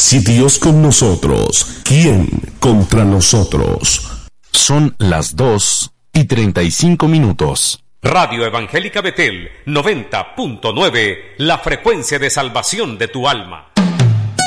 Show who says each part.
Speaker 1: Si Dios con nosotros, ¿quién contra nosotros?
Speaker 2: Son las 2:35.
Speaker 3: Radio Evangélica Betel 90.9, la frecuencia de salvación de tu alma.